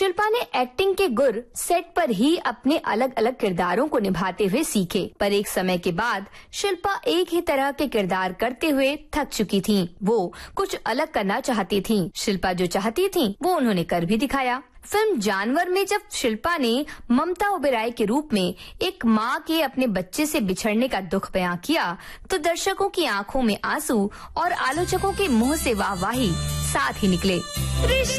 शिल्पा ने एक्टिंग के गुर सेट पर ही अपने अलग अलग किरदारों को निभाते हुए सीखे, पर एक समय के बाद शिल्पा एक ही तरह के किरदार करते हुए थक चुकी थीं। वो कुछ अलग करना चाहती थीं। शिल्पा जो चाहती थीं, वो उन्होंने कर भी दिखाया। फिल्म जानवर में जब शिल्पा ने ममता ओबेरॉय के रूप में एक माँ के अपने बच्चे से बिछड़ने का दुख बयां किया, तो दर्शकों की आंखों में आंसू और आलोचकों के मुंह से वाहवाही साथ ही निकले।